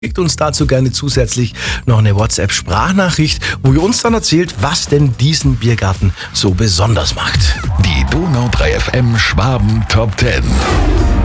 Schickt uns dazu gerne zusätzlich noch eine WhatsApp-Sprachnachricht, wo ihr uns dann erzählt, was denn diesen Biergarten so besonders macht. Die Donau 3 FM Schwaben Top 10.